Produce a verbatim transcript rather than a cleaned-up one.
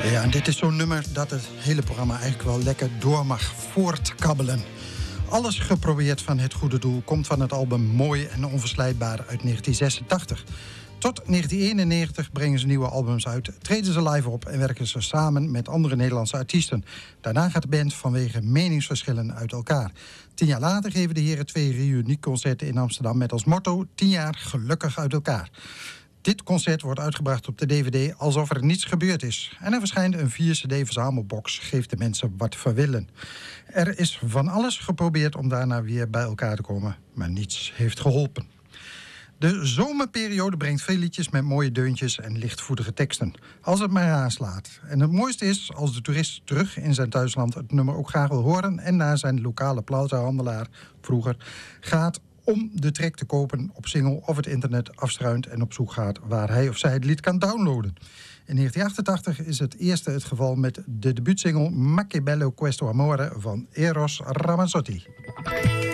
Ja, en dit is zo'n nummer dat het hele programma eigenlijk wel lekker door mag voortkabbelen. Alles geprobeerd van het goede doel komt van het album Mooi en Onverslijtbaar uit negentien zesentachtig. Tot negentien eenennegentig brengen ze nieuwe albums uit, treden ze live op en werken ze samen met andere Nederlandse artiesten. Daarna gaat de band vanwege meningsverschillen uit elkaar. Tien jaar later geven de heren twee reunieconcerten in Amsterdam met als motto tien jaar gelukkig uit elkaar. Dit concert wordt uitgebracht op de D V D alsof er niets gebeurd is. En er verschijnt een vier cd-verzamelbox, geeft de mensen wat verwillen. Er is van alles geprobeerd om daarna weer bij elkaar te komen, maar niets heeft geholpen. De zomerperiode brengt veel liedjes met mooie deuntjes en lichtvoetige teksten. Als het maar aanslaat. En het mooiste is als de toerist terug in zijn thuisland het nummer ook graag wil horen en naar zijn lokale platenhandelaar vroeger gaat om de track te kopen op single of het internet afstruint en op zoek gaat waar hij of zij het lied kan downloaden. In negentien achtentachtig is het eerste het geval met de debuutsingle Ma che bello questo amore van Eros Ramazzotti.